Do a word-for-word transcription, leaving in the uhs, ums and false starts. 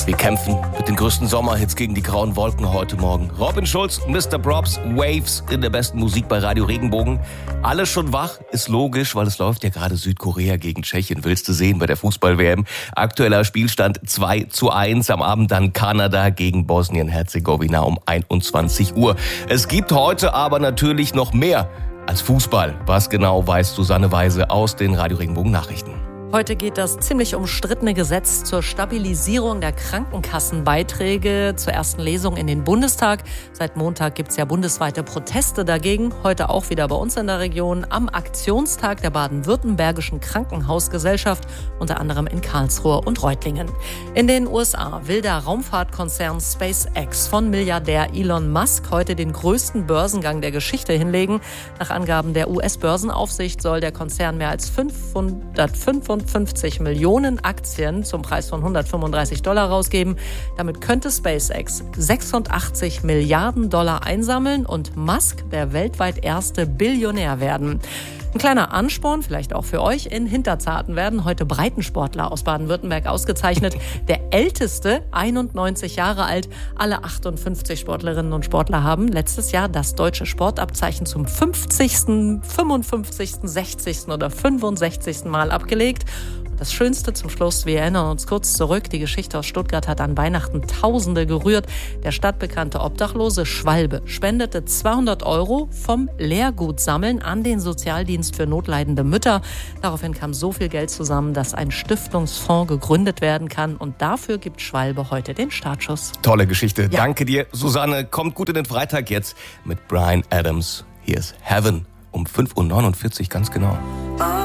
Wir kämpfen mit den größten Sommerhits gegen die grauen Wolken heute Morgen. Robin Schulz, Mister Probst, Waves in der besten Musik bei Radio Regenbogen. Alle schon wach, ist logisch, weil es läuft ja gerade Südkorea gegen Tschechien. Willst du sehen bei der Fußball-W M? Aktueller Spielstand zwei zu eins. Am Abend dann Kanada gegen Bosnien-Herzegowina um einundzwanzig Uhr. Es gibt heute aber natürlich noch mehr als Fußball. Was genau weiß Susanne Weise aus den Radio Regenbogen Nachrichten? Heute geht das ziemlich umstrittene Gesetz zur Stabilisierung der Krankenkassenbeiträge zur ersten Lesung in den Bundestag. Seit Montag gibt es ja bundesweite Proteste dagegen. Heute auch wieder bei uns in der Region am Aktionstag der baden-württembergischen Krankenhausgesellschaft, unter anderem in Karlsruhe und Reutlingen. In den U S A will der Raumfahrtkonzern SpaceX von Milliardär Elon Musk heute den größten Börsengang der Geschichte hinlegen. Nach Angaben der U S-Börsenaufsicht soll der Konzern mehr als fünfhundertfünfundfünfzig Millionen Aktien zum Preis von hundertfünfunddreißig Dollar rausgeben. Damit könnte SpaceX sechsundachtzig Milliarden Dollar einsammeln und Musk der weltweit erste Billionär werden. Ein kleiner Ansporn, vielleicht auch für euch, in Hinterzarten werden heute Breitensportler aus Baden-Württemberg ausgezeichnet. Der älteste, einundneunzig Jahre alt, alle achtundfünfzig Sportlerinnen und Sportler haben letztes Jahr das deutsche Sportabzeichen zum fünfzigsten, fünfundfünfzigsten, sechzigsten oder fünfundsechzigsten Mal abgelegt. Das Schönste zum Schluss, wir erinnern uns kurz zurück, die Geschichte aus Stuttgart hat an Weihnachten Tausende gerührt. Der stadtbekannte Obdachlose Schwalbe spendete zweihundert Euro vom Lehrgutsammeln an den Sozialdienst für notleidende Mütter. Daraufhin kam so viel Geld zusammen, dass ein Stiftungsfonds gegründet werden kann. Und dafür gibt Schwalbe heute den Startschuss. Tolle Geschichte. Ja. Danke dir, Susanne. Kommt gut in den Freitag jetzt mit Bryan Adams. Hier ist Heaven um fünf Uhr neunundvierzig ganz genau.